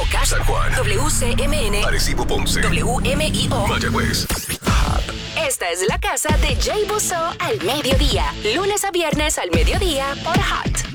Moca, San Juan, WCMN, Arecibo, Ponce, WMIO, Mayagüez. Esta es la casa de Jay Busso al mediodía, lunes a viernes al mediodía por Hot.